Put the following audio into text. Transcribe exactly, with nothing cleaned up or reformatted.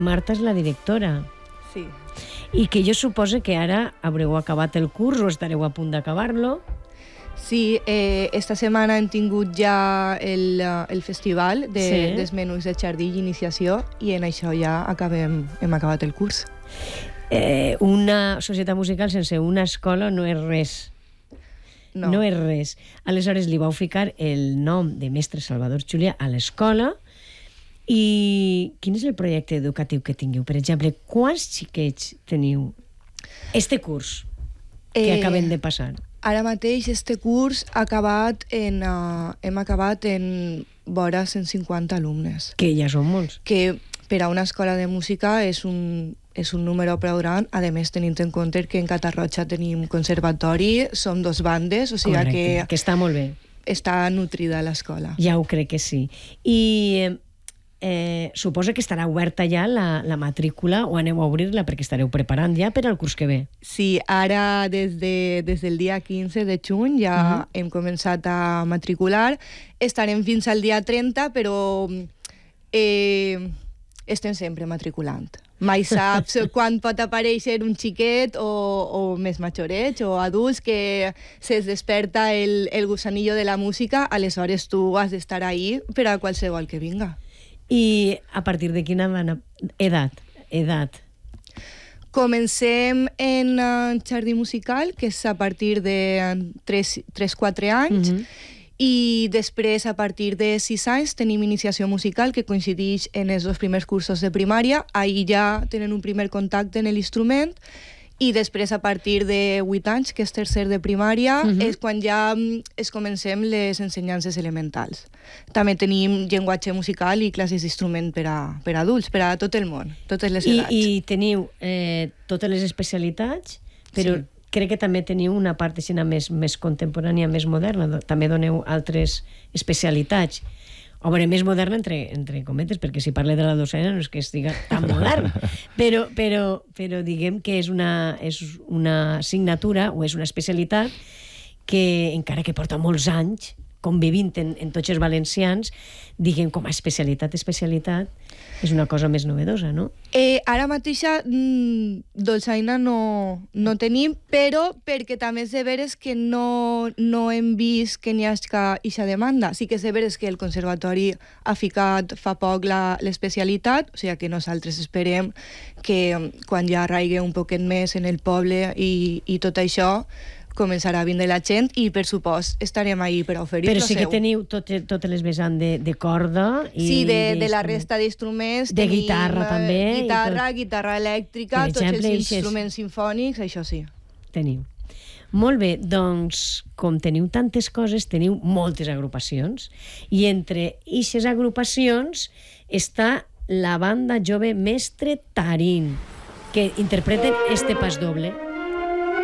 Marta és la directora. Sí. I que jo suposo que ara haureu acabat el curs o estareu a punt d'acabar-lo. Sí, eh, esta setmana hem tingut ja el, el festival de, Sí. dels menús de jardí i iniciació i en això ja acabem, hem acabat el curs. Eh, una societat musical sense una escola no és res. No. No és res. Aleshores li vau ficar el nom de mestre Salvador Julià a l'escola. I quin és el projecte educatiu que tingueu? Per exemple, quants xiquets teniu este curs que Eh, acaben de passar? Ara mateix este curs ha acabat en, uh, hem acabat en vora cent cinquanta alumnes, Que ja són molts. que per a una escola de música és un, és un número prou gran, a més tenint en compte que en Catarroja tenim conservatori, som dos bandes, o sigui Correcte, que que està molt bé. està nutrida l'escola. Ja ho crec que sí. I eh, suposa que estarà oberta ja la, la matrícula o aneu a obrir-la perquè estareu preparant ja per al curs que ve. Sí, ara des, de, des del dia quinze de juny ja uh -huh. hem començat a matricular. Estarem fins al dia trenta, però eh, estem sempre matriculant. Mai saps quan pot aparèixer un xiquet o, o més majorets o adults que se'ls desperta el, el gusanillo de la música, aleshores tu has d'estar ahí per a qualsevol que vinga. I a partir de quina edat? edat? Comencem en uh, jardí musical, que és a partir de tres quatre anys, uh -huh. i després, a partir de sis anys, tenim iniciació musical, que coincideix en els dos primers cursos de primària. Ahir ja tenen un primer contacte en l'instrument, i després, a partir de vuit anys, que és tercer de primària, uh -huh. és quan ja es comencem les ensenyances elementals. També tenim llenguatge musical i classes d'instrument per a, per a adults, per a tot el món, totes les edats. I, i teniu eh, totes les especialitats, però sí. Crec que també teniu una part més, més contemporània, més moderna. També doneu altres especialitats. Home, més moderna entre, entre cometes, perquè si parle de la docena no és que estiga tan modern, però, però, però diguem que és una, és una assignatura o és una especialitat que, encara que porta molts anys convivint en, en tots els valencians, diguem, com a especialitat, especialitat, és una cosa més novedosa, no? Eh, ara mateixa mmm, dolçaina no, no tenim, però perquè també és de veres que no, no hem vist que n'hi hagi aquesta demanda. Sí que és de veres que el conservatori ha ficat fa poc l'especialitat, o sigui que nosaltres esperem que quan ja arraigui un poquet més en el poble i, i tot això, començarà a vindre la gent i, per supost, estarem ahí per oferir-lo. Però sí que teniu tot, totes les vessants de, de corda i sí, de, de la resta d'instruments. De guitarra, també. Guitarra, tot... guitarra elèctrica, tots els instruments sinfònics, això sí. Teniu. Molt bé, doncs, com teniu tantes coses, teniu moltes agrupacions, i entre aquestes agrupacions està la banda jove Mestre Tarín, que interpreten este pas doble.